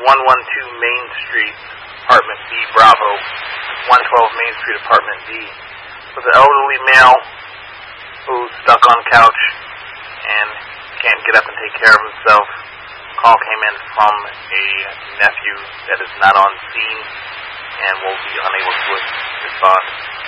112 Main Street, Apartment B, Bravo, 112 Main Street, Apartment D. With an elderly male who's stuck on a couch and can't get up and take care of himself. Call came in from a nephew that is not on scene and will be unable to respond.